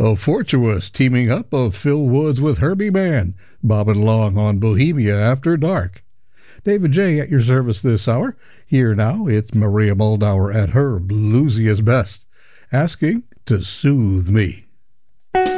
A Fortuous teaming up of Phil Woods with Herbie Mann, bobbing along on Bohemia After Dark. David J. at your service this hour. Here now, it's Maria Muldaur at her bluesiest best, asking to soothe me.